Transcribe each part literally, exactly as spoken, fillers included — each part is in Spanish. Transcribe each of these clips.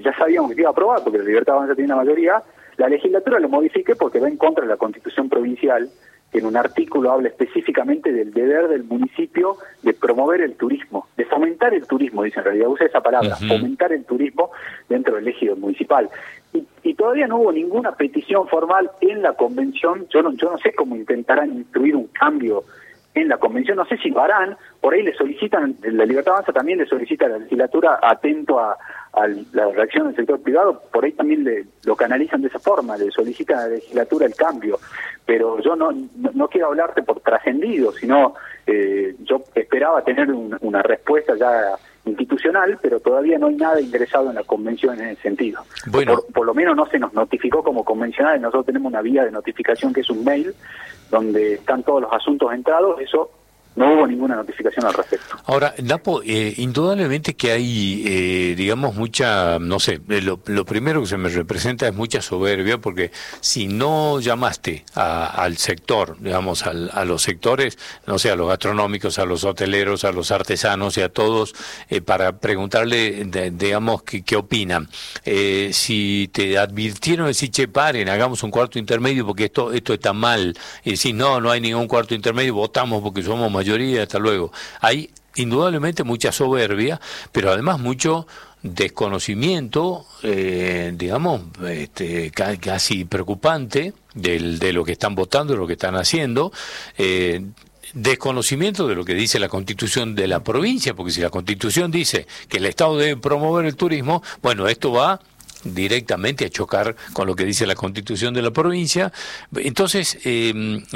ya sabíamos que se iba a aprobar porque la Libertad Avanza tiene una mayoría, la legislatura lo modifique porque va en contra de la Constitución provincial, que en un artículo habla específicamente del deber del municipio de promover el turismo, de fomentar el turismo, dice en realidad, usa esa palabra, uh-huh. fomentar el turismo dentro del ejido municipal. Y, y todavía no hubo ninguna petición formal en la convención, yo no, yo no sé cómo intentarán instruir un cambio en la convención, no sé si lo harán, por ahí le solicitan, la Libertad Avanza también le solicita a la legislatura atento a, a la reacción del sector privado, por ahí también le, lo canalizan de esa forma, le solicitan a la legislatura el cambio, pero yo no, no, no quiero hablarte por trascendido, sino eh, yo esperaba tener un, una respuesta ya institucional, pero todavía no hay nada ingresado en la convención en ese sentido. Bueno. Por, por lo menos no se nos notificó como convencional, nosotros tenemos una vía de notificación que es un mail, donde están todos los asuntos entrados, eso no hubo ninguna notificación al respecto. Ahora, Napo, eh, indudablemente que hay, eh, digamos, mucha, no sé, lo, lo primero que se me representa es mucha soberbia, porque si no llamaste a, al sector, digamos, al, a los sectores, no sé, a los gastronómicos, a los hoteleros, a los artesanos y a todos, eh, para preguntarle, de, digamos, qué, qué opinan. Eh, si te advirtieron, decir, che, paren, hagamos un cuarto intermedio porque esto esto está mal, y si no, no hay ningún cuarto intermedio, votamos porque somos mayoría, hasta luego. Hay indudablemente mucha soberbia, pero además mucho desconocimiento, eh, digamos, este, casi preocupante del, de lo que están votando, de lo que están haciendo, eh, desconocimiento de lo que dice la Constitución de la provincia, porque si la Constitución dice que el Estado debe promover el turismo, bueno, esto va directamente a chocar con lo que dice la Constitución de la provincia. Entonces, eh,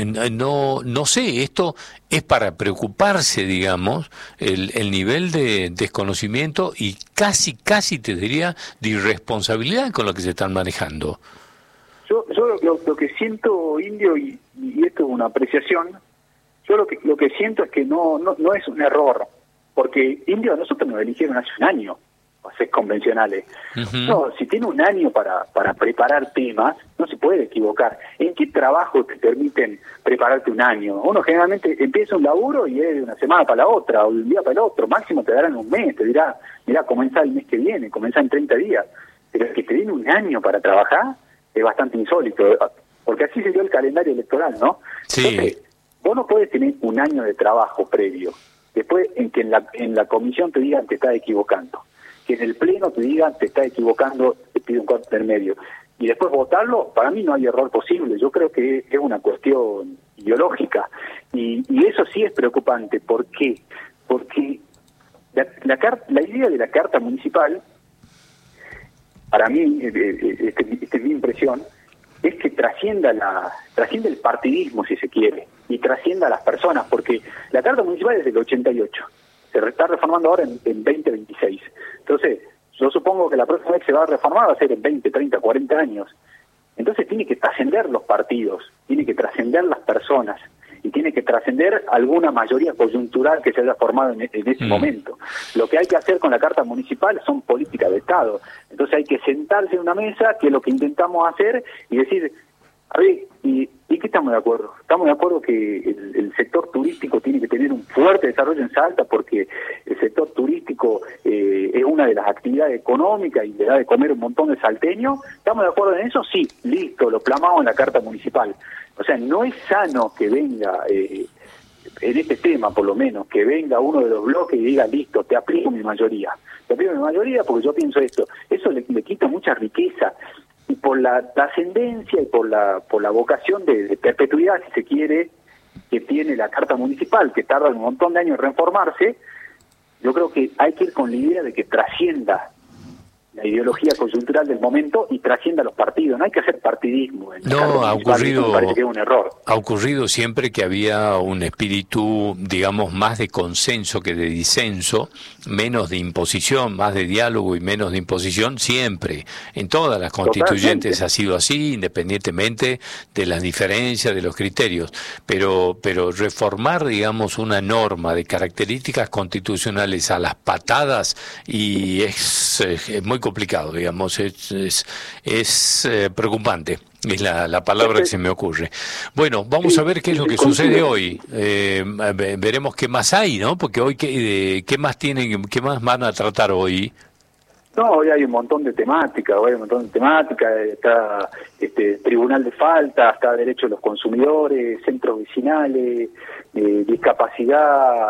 no no sé, esto es para preocuparse, digamos, el, el nivel de desconocimiento y casi, casi te diría, de irresponsabilidad con lo que se están manejando. Yo, yo lo, lo que siento, Indio, y, y esto es una apreciación, yo lo que lo que siento es que no no, no es un error, porque Indio a nosotros nos eligieron hace un año hacer convencionales. Uh-huh. No, si tiene un año para para preparar temas, no se puede equivocar. ¿En qué trabajo te permiten prepararte un año? Uno generalmente empieza un laburo y es de una semana para la otra, o de un día para el otro, máximo te darán un mes, te dirá, mirá, comenzá el mes que viene, comenzá en treinta días, pero que te den un año para trabajar es bastante insólito, porque así se dio el calendario electoral, ¿no? Sí. Entonces, vos no podés tener un año de trabajo previo, después en que en la, en la comisión te digan te estás equivocando, que en el pleno te digan te estás equivocando, te pide un cuarto intermedio, y después votarlo, para mí no hay error posible. Yo creo que es una cuestión ideológica, y, y eso sí es preocupante. ¿Por qué? Porque la, la, la idea de la carta municipal, para mí, este, esta es mi impresión, es que trascienda la trascienda el partidismo, si se quiere, y trascienda a las personas, porque la carta municipal es del ochenta y ocho, se está reformando ahora en, en veinte veintiséis. Entonces, yo supongo que la próxima vez que se va a reformar va a ser en veinte, treinta, cuarenta años. Entonces tiene que trascender los partidos, tiene que trascender las personas, y tiene que trascender alguna mayoría coyuntural que se haya formado en, en ese mm. momento. Lo que hay que hacer con la carta municipal son políticas de Estado. Entonces hay que sentarse en una mesa, que es lo que intentamos hacer, y decir, a ver, ¿y, y qué estamos de acuerdo? Estamos de acuerdo que el, el sector turístico tiene que tener un fuerte desarrollo en Salta, porque el sector turístico eh, es una de las actividades económicas y le da de comer un montón de salteños. ¿Estamos de acuerdo en eso? Sí, listo, lo plasmamos en la carta municipal. O sea, no es sano que venga, eh, en este tema por lo menos, que venga uno de los bloques y diga, listo, te aplico mi mayoría. Te aplico mi mayoría porque yo pienso esto. Eso le, le quita mucha riqueza. Y por la trascendencia y por la por la vocación de, de perpetuidad, si se quiere, que tiene la carta municipal, que tarda un montón de años en reformarse, yo creo que hay que ir con la idea de que trascienda la ideología coyuntural del momento y trascienda los partidos. No hay que hacer partidismo. No, ha ocurrido, me parece que es un error. Ha ocurrido siempre que había un espíritu, digamos, más de consenso que de disenso, menos de imposición, más de diálogo y menos de imposición, siempre. En todas las constituyentes Totalmente. Ha sido así, independientemente de las diferencias, de los criterios. Pero, pero reformar, digamos, una norma de características constitucionales a las patadas, y es, es muy complicado, digamos, es es, es eh, preocupante, es la, la palabra que se me ocurre. Bueno, vamos sí, a ver qué es lo que sucede hoy. Eh, veremos qué más hay, ¿no? Porque hoy qué, qué más tienen, qué más van a tratar hoy. No, hoy hay un montón de temáticas, hoy hay un montón de temáticas, está este Tribunal de Falta, está Derecho de los Consumidores, centros vecinales, eh, discapacidad,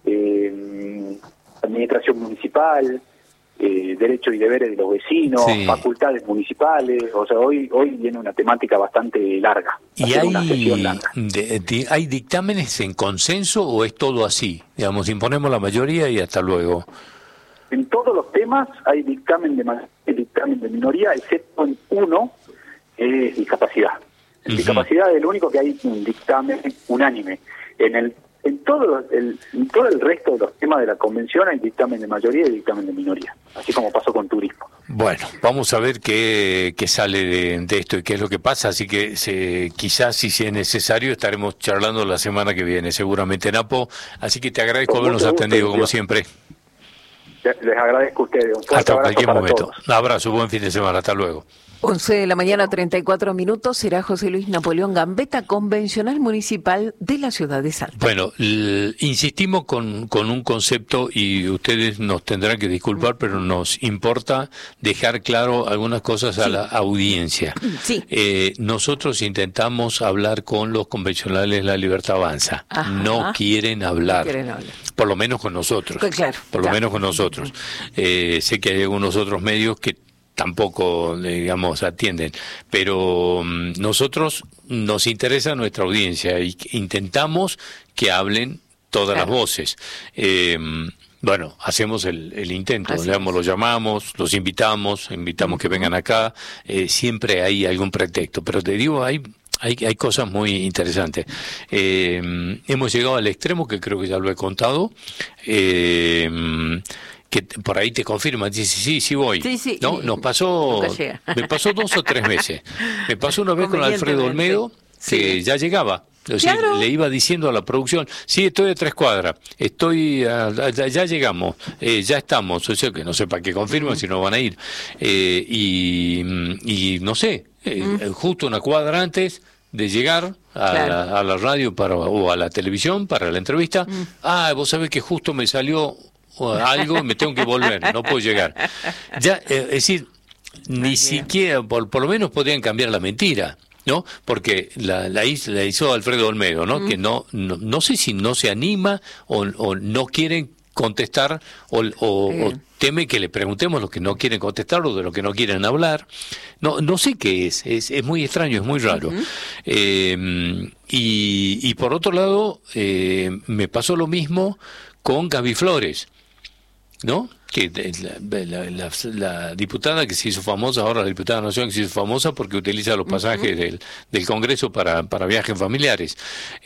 eh, administración municipal, eh, derechos y deberes de los vecinos, sí. facultades municipales, o sea, hoy hoy viene una temática bastante larga. ¿Y hay, una sesión larga. De, de, hay dictámenes en consenso o es todo así? Digamos, imponemos la mayoría y hasta luego. En todos los temas hay dictamen de dictamen de minoría, excepto en uno, eh, discapacidad. En uh-huh. discapacidad es el único que hay un dictamen unánime. En el en todo el en todo el resto de los temas de la convención hay dictamen de mayoría y dictamen de minoría, así como pasó con turismo. Bueno, vamos a ver qué, qué sale de, de esto y qué es lo que pasa, así que se, quizás si es necesario estaremos charlando la semana que viene, seguramente, Napo, así que te agradezco habernos atendido como siempre. Les agradezco a ustedes. Un fuerte hasta abrazo cualquier para momento. todos. Un abrazo, buen fin de semana. Hasta luego. once de la mañana, treinta y cuatro minutos. Será José Luis Napoleón Gambetta, convencional municipal de la ciudad de Salta. Bueno, l- insistimos con, con un concepto y ustedes nos tendrán que disculpar, pero nos importa dejar claro algunas cosas a sí. la audiencia. Sí. Eh, nosotros intentamos hablar con los convencionales La Libertad Avanza. Ajá. No quieren hablar. No quieren hablar. Por lo menos con nosotros. Pues claro. Por claro. lo menos con nosotros. Eh, sé que hay algunos otros medios que tampoco, digamos, atienden, pero um, nosotros nos interesa nuestra audiencia y intentamos que hablen todas claro. las voces. Eh, bueno, hacemos el, el intento, digamos, los llamamos, los invitamos, invitamos uh-huh. que vengan acá, eh, siempre hay algún pretexto, pero te digo, hay... Hay, hay cosas muy interesantes. Eh, hemos llegado al extremo, que creo que ya lo he contado, eh, que por ahí te confirman, dice, sí, sí voy. Sí, sí, ¿no? Nos pasó, me pasó dos o tres veces. Me pasó una vez con Alfredo Olmedo, que sí. ya llegaba. O sea, claro. Le iba diciendo a la producción, sí, estoy a tres cuadras, estoy a, a, ya llegamos, eh, ya estamos, o sea, que no sé para qué confirman uh-huh. si no van a ir. Eh, y, y no sé, eh, uh-huh. justo una cuadra antes de llegar a, claro. la, a la radio para o a la televisión para la entrevista, uh-huh. ah, vos sabés que justo me salió algo y me tengo que volver, no puedo llegar. Ya, eh, es decir, ni Ay, siquiera, por, por lo menos podrían cambiar la mentira. ¿No? Porque la, la, hizo, la hizo Alfredo Olmedo, ¿no? Mm. Que no, no no sé si no se anima o, o no quieren contestar o, o, o teme que le preguntemos lo que no quieren contestar o de lo que no quieren hablar. No no sé qué es, es, es muy extraño, es muy raro. Uh-huh. Eh, y, y por otro lado, eh, me pasó lo mismo con Gaby Flores, ¿no? Que la, la, la, la diputada que se hizo famosa, ahora la diputada nacional que se hizo famosa porque utiliza los pasajes uh-huh. del, del Congreso para, para viajes familiares.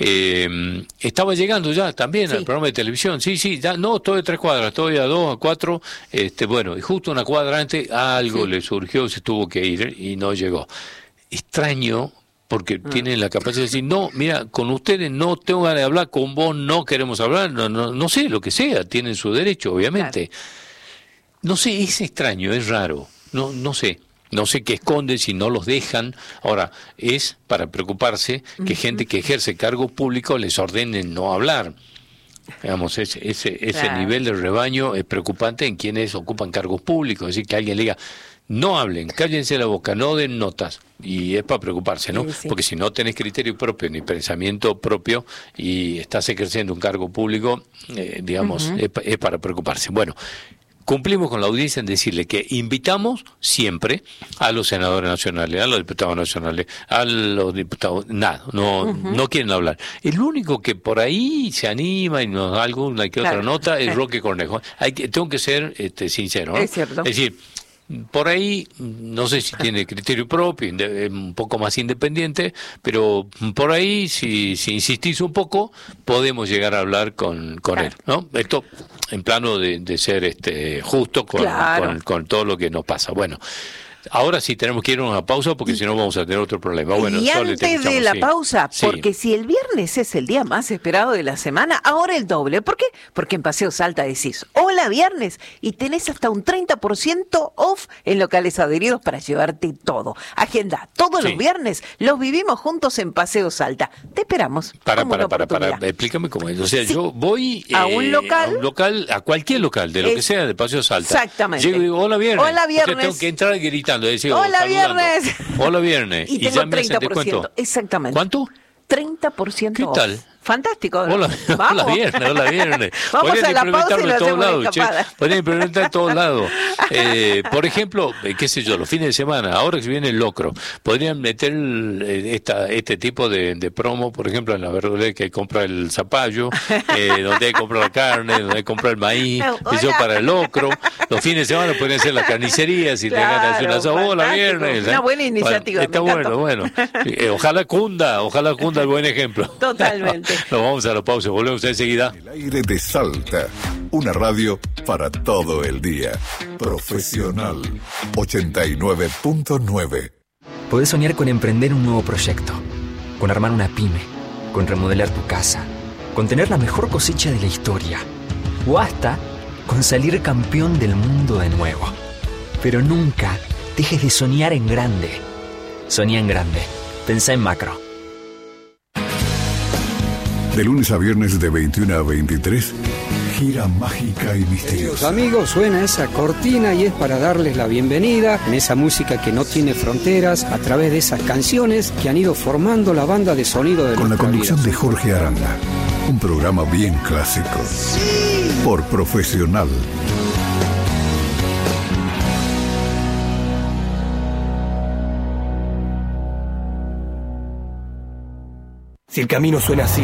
Eh, estaba llegando ya también sí. al programa de televisión, sí, sí, ya no, estoy a tres cuadras, estoy a dos, a cuatro, este, bueno, y justo una cuadra antes algo sí. le surgió, se tuvo que ir y no llegó. Extraño, porque uh-huh. tienen la capacidad de decir, no, mira, con ustedes no tengo ganas de hablar, con vos no queremos hablar, no, no, no sé, lo que sea, tienen su derecho, obviamente. Claro. No sé, es extraño, es raro, no no sé, no sé qué esconden si no los dejan. Ahora, es para preocuparse que uh-huh. gente que ejerce cargo público les ordenen no hablar. Digamos, ese, ese, ese claro. nivel de rebaño es preocupante en quienes ocupan cargos públicos, es decir, que alguien le diga, no hablen, cállense la boca, no den notas, y es para preocuparse, ¿no? Sí, sí. Porque si no tenés criterio propio ni pensamiento propio y estás ejerciendo un cargo público, eh, digamos, uh-huh. es, es para preocuparse. Bueno, cumplimos con la audiencia en decirle que invitamos siempre a los senadores nacionales, a los diputados nacionales, a los diputados, nada, no uh-huh. no quieren hablar. El único que por ahí se anima y nos da alguna que otra claro. nota es Roque Cornejo. Hay que, tengo que ser este, sincero, ¿no? Es cierto. Es decir, por ahí, no sé si tiene criterio propio, un poco más independiente, pero por ahí, si, si insistís un poco, podemos llegar a hablar con, con claro. él, ¿no? Esto en plano de, de ser este justo con, claro. con, con todo lo que nos pasa. Bueno, Ahora sí tenemos que ir a una pausa porque si no vamos a tener otro problema. Bueno, y Sole, antes de la sí. pausa, Sí. porque si el viernes es el día más esperado de la semana, ahora el doble. ¿Por qué? Porque en Paseo Salta decís, hola viernes, y tenés hasta un treinta por ciento off en locales adheridos para llevarte todo. Agenda, todos Sí. los viernes los vivimos juntos en Paseo Salta. Te esperamos. Para, como para, una para, para, oportunidad. explícame cómo es. O sea, Sí. yo voy A un local. a un local, a cualquier local, de lo Es- que sea, de Paseo Salta. Exactamente. Llego y digo, hola viernes. Hola, O sea, viernes. tengo que entrar gritando, decir, Hola, saludando. viernes. Hola viernes. Y, ya tengo me hacen treinta por ciento. descuento. Exactamente. ¿Cuánto? treinta por ciento ¿Qué off. tal? Fantástico. ¿no? Hola, Vamos. hola viernes, hola viernes. Vamos Podrían a la pausa y implementarlo lo en todos hacemos una lados, che. escapada. Podrían implementar en todos lados. Eh, por ejemplo, eh, qué sé yo, los fines de semana, ahora que se viene el locro, podrían meter eh, esta, este tipo de, de promo, por ejemplo, en la verdulería que hay que comprar el zapallo, eh, donde hay que comprar la carne, donde hay que comprar el maíz, Hola. eso para el locro. Los fines de semana pueden ser las carnicerías, si Claro, te ganas hacer un asado, hola fantástico. viernes. Una ¿eh? buena iniciativa, Bueno, está me bueno, bueno. Eh, ojalá cunda, ojalá cunda el buen ejemplo. Totalmente. Nos vamos a la pausa, volvemos enseguida. El aire de Salta, una radio para todo el día. Profesional ochenta y nueve punto nueve. Podés soñar con emprender un nuevo proyecto, con armar una pyme, con remodelar tu casa, con tener la mejor cosecha de la historia, o hasta con salir campeón del mundo de nuevo. Pero nunca dejes de soñar en grande. Soñá en grande. Pensá en macro. De lunes a viernes de veintiuno a veintitrés, gira mágica y Queridos misteriosa. amigos, suena esa cortina y es para darles la bienvenida en esa música que no tiene fronteras a través de esas canciones que han ido formando la banda de sonido de Con la nuestra conducción vida. de Jorge Aranda. Un programa bien clásico. Por Profesional. Si el camino suena así,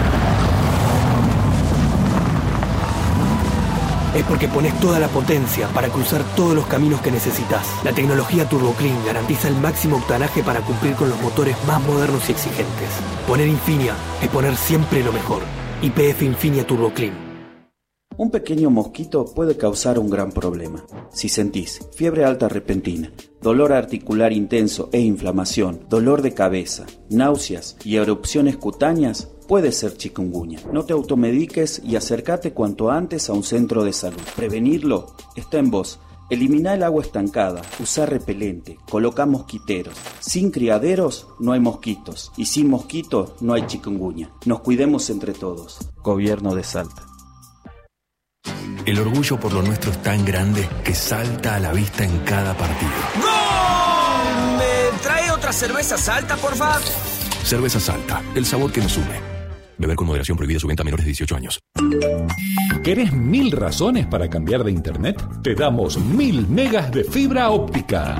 es porque pones toda la potencia para cruzar todos los caminos que necesitas. La tecnología Turbo Clean garantiza el máximo octanaje para cumplir con los motores más modernos y exigentes. Poner Infinia es poner siempre lo mejor. Y P F Infinia Turbo Clean. Un pequeño mosquito puede causar un gran problema. Si sentís fiebre alta repentina, dolor articular intenso e inflamación, dolor de cabeza, náuseas y erupciones cutáneas, puede ser chikungunya. No te automediques y acércate cuanto antes a un centro de salud. Prevenirlo está en vos. Elimina el agua estancada, usa repelente, coloca mosquiteros. Sin criaderos no hay mosquitos y sin mosquitos no hay chikungunya. Nos cuidemos entre todos. Gobierno de Salta. El orgullo por lo nuestro es tan grande que salta a la vista en cada partido. ¡Gol! ¿Me trae otra cerveza Salta, por favor? Cerveza Salta, el sabor que nos une. Beber con moderación, prohibida su venta a menores de dieciocho años. ¿Querés mil razones para cambiar de internet? Te damos mil megas de fibra óptica.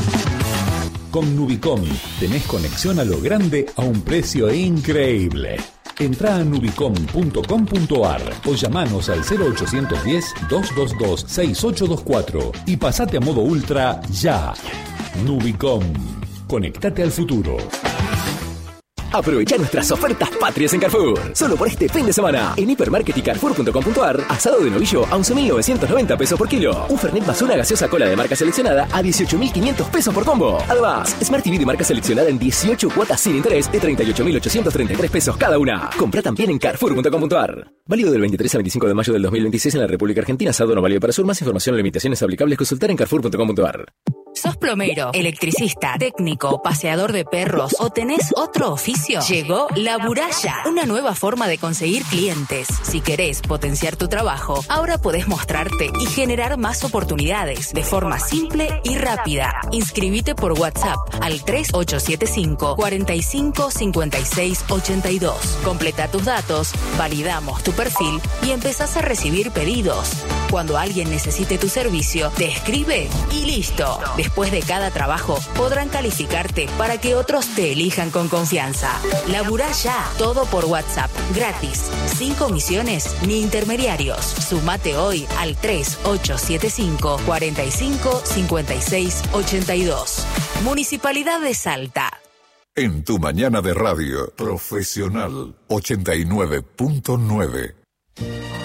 Con Nubicom tenés conexión a lo grande a un precio increíble. Entrá a nubicom punto com punto ar o llamanos al cero ochocientos diez, doscientos veintidós, sesenta y ocho veinticuatro y pasate a modo ultra ya. Nubicom. Conectate al futuro. Aprovecha nuestras ofertas patrias en Carrefour. Solo por este fin de semana. En Hipermarket y Carrefour punto com punto ar, asado de novillo a once mil novecientos noventa pesos por kilo. Un Fernet más una gaseosa cola de marca seleccionada a dieciocho mil quinientos pesos por combo. Además, Smart T V de marca seleccionada en dieciocho cuotas sin interés de treinta y ocho mil ochocientos treinta y tres pesos cada una. Compra también en Carrefour punto com punto ar. Válido del veintitrés al veinticinco de mayo del dos mil veintiséis en la República Argentina. Asado no válido para sur. Más información o limitaciones aplicables consultar en Carrefour punto com punto ar. ¿Sos plomero, electricista, técnico, paseador de perros o tenés otro oficio? Llegó La Buralla, una nueva forma de conseguir clientes. Si querés potenciar tu trabajo, ahora podés mostrarte y generar más oportunidades de forma simple y rápida. Inscribite por WhatsApp al tres ocho siete cinco, cuatro cinco, cinco seis ocho dos. Completa tus datos, validamos tu perfil y empezás a recibir pedidos. Cuando alguien necesite tu servicio, te escribe y listo. Después de cada trabajo, podrán calificarte para que otros te elijan con confianza. Laburá ya, todo por WhatsApp, gratis, sin comisiones ni intermediarios. Sumate hoy al tres ocho siete cinco, cuatro cinco, cinco seis ocho dos. Municipalidad de Salta. En tu mañana de radio, Profesional ochenta y nueve punto nueve.